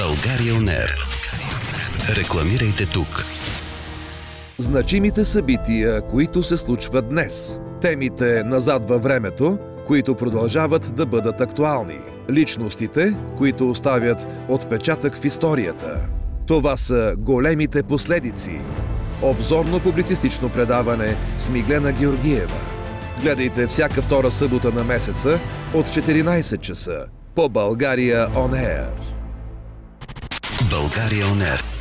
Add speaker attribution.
Speaker 1: България On Air. Рекламирайте тук.
Speaker 2: Значимите събития, които се случват днес. Темите назад във времето, които продължават да бъдат актуални. Личностите, които оставят отпечатък в историята. Това са големите последици. Обзорно-публицистично предаване с Миглена Георгиева. Гледайте всяка втора събота на месеца от 14 часа по България On Air.
Speaker 1: България On Air.